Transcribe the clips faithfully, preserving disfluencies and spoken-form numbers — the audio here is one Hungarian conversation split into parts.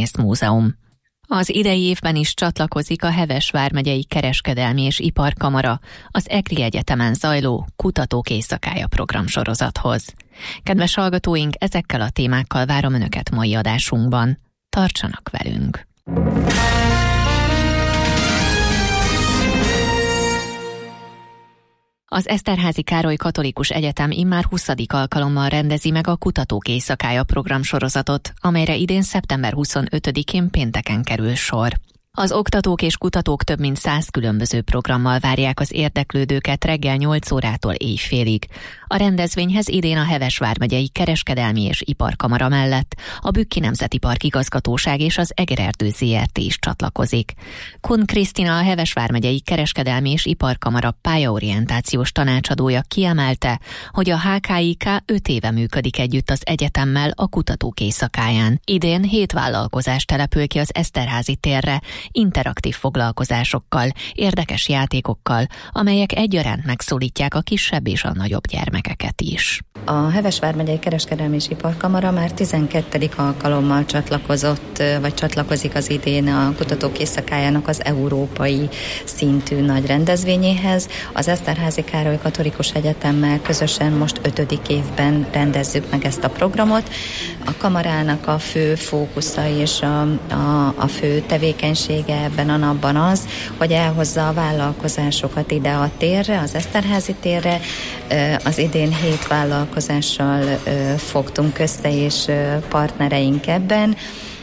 Színészmúzeum. Az idei évben is csatlakozik a Heves vármegyei Kereskedelmi és Iparkamara az EKRI Egyetemen zajló Kutatók Éjszakája programsorozathoz. Kedves hallgatóink, ezekkel a témákkal várom Önöket mai adásunkban. Tartsanak velünk! Az Eszterházy Károly Katolikus Egyetem immár huszadik alkalommal rendezi meg a Kutatók Éjszakája programsorozatot, amelyre idén szeptember huszonötödikén pénteken kerül sor. Az oktatók és kutatók több mint száz különböző programmal várják az érdeklődőket reggel nyolc órától éjfélig. A rendezvényhez idén a Heves vármegyei Kereskedelmi és Iparkamara mellett a Bükki Nemzeti Park Igazgatóság és az Egererdő zé er té is csatlakozik. Kun Krisztina, a Heves vármegyei Kereskedelmi és Iparkamara pályaorientációs tanácsadója kiemelte, hogy a há ká i ká öt éve működik együtt az egyetemmel a Kutatók Éjszakáján. Idén hét vállalkozás települ ki az Eszterházy térre, interaktív foglalkozásokkal, érdekes játékokkal, amelyek egyaránt megszólítják a kisebb és a nagyobb gyermekeket is. A Heves vármegyei Kereskedelmi és Iparkamara már tizenkettedik alkalommal csatlakozott, vagy csatlakozik az idén a Kutatók Éjszakájának az európai szintű nagy rendezvényéhez. Az Eszterházy Károly Katolikus Egyetemmel közösen most ötödik évben rendezzük meg ezt a programot. A kamarának a fő fókusza és a, a, a fő tevékenysége ebben a napban az, hogy elhozza a vállalkozásokat ide a térre, az Eszterházy térre. Az idén hét vállalkozással fogtunk össze, és partnereink ebben.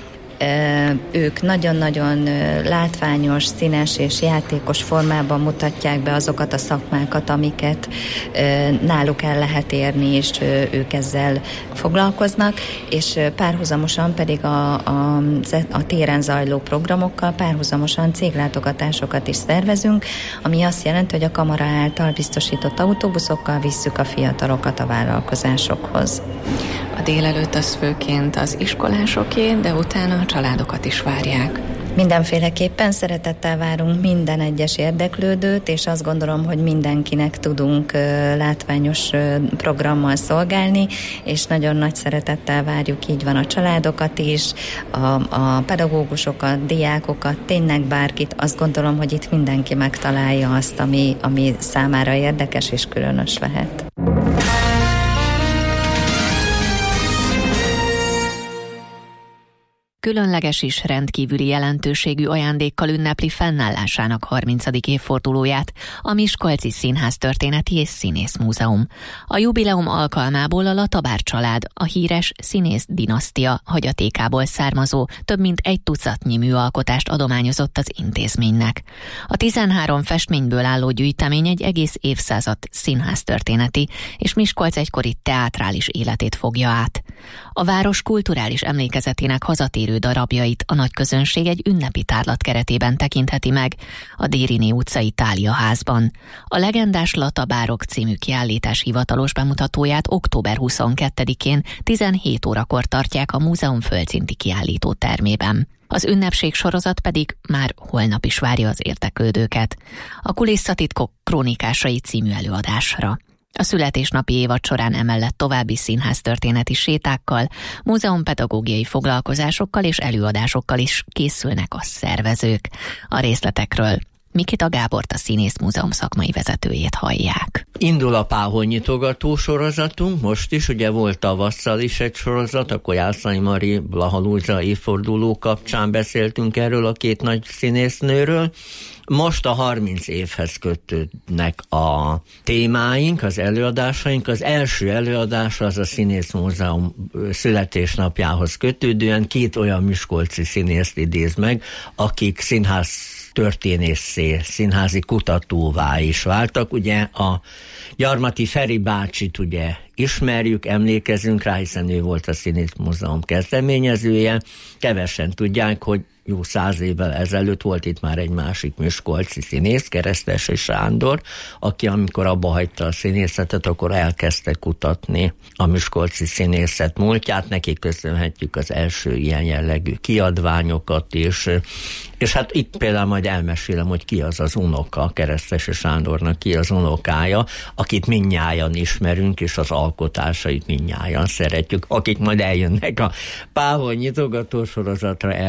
Ők nagyon-nagyon látványos, színes és játékos formában mutatják be azokat a szakmákat, amiket náluk el lehet érni, és ők ezzel foglalkoznak, és párhuzamosan pedig a, a, a téren zajló programokkal párhuzamosan céglátogatásokat is szervezünk, ami azt jelenti, hogy a kamara által biztosított autóbuszokkal visszük a fiatalokat a vállalkozásokhoz. A délelőtt az főként az iskolásoké, de utána a családokat is várják. Mindenféleképpen szeretettel várunk minden egyes érdeklődőt, és azt gondolom, hogy mindenkinek tudunk látványos programmal szolgálni, és nagyon nagy szeretettel várjuk, így van, a családokat is, a, a pedagógusokat, diákokat, tényleg bárkit. Azt gondolom, hogy itt mindenki megtalálja azt, ami, ami számára érdekes és különös lehet. Különleges és rendkívüli jelentőségű ajándékkal ünnepli fennállásának harmincadik évfordulóját a Miskolci Színháztörténeti és Színészmúzeum. A jubileum alkalmából a Latabár család, a híres színész dinasztia hagyatékából származó több mint egy tucatnyi műalkotást adományozott az intézménynek. A tizenhárom festményből álló gyűjtemény egy egész évszázad színháztörténeti és Miskolc egykori teátrális életét fogja át. A város kulturális emlékezetének hazatérő darabjait a nagyközönség egy ünnepi tárlat keretében tekintheti meg a Dériné utcai Thália házban. A legendás Latabárok című kiállítás hivatalos bemutatóját október huszonkettedikén tizenhét órakor tartják a múzeum földszinti kiállító termében. Az ünnepség sorozat pedig már holnap is várja az érdeklődőket. A Kulisszatitkok krónikásai című előadásra. A születésnapi évad során emellett további színháztörténeti sétákkal, múzeumpedagógiai foglalkozásokkal és előadásokkal is készülnek a szervezők. A részletekről Mikita Gábort, a Színészmúzeum szakmai vezetőjét hallják. Indul a páholynyitogató sorozatunk, most is, ugye volt tavasszal is egy sorozat, akkor Jászai Mari, Blaha Lúza évforduló kapcsán beszéltünk erről a két nagy színésznőről. Most a harminc évhez kötődnek a témáink, az előadásaink. Az első előadás az a Színészmúzeum születésnapjához kötődően két olyan miskolci színészt idéz meg, akik színház történészé, színházi kutatóvá is váltak. Ugye a Gyarmati Feri bácsit ugye ismerjük, emlékezünk rá, hiszen ő volt a Színészmúzeum kezdeményezője. Kevesen tudják, hogy jó száz évvel ezelőtt volt itt már egy másik miskolci színész, Keresztesi Sándor, aki amikor abba hagyta a színészetet, akkor elkezdte kutatni a miskolci színészet múltját. Neki köszönhetjük az első ilyen jellegű kiadványokat, és, és hát itt például majd elmesélem, hogy ki az az unoka, Keresztesi Sándornak ki az unokája, akit mindnyájan ismerünk, és az alkotásait mindnyájan szeretjük, akik majd eljönnek a páholy nyitogató sorozatra.